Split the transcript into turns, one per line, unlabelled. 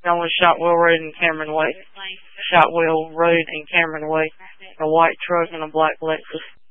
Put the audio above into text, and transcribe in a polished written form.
That was Shotwell Road and Cameron Way. Shotwell Road and Cameron Way. A white truck and a black Lexus.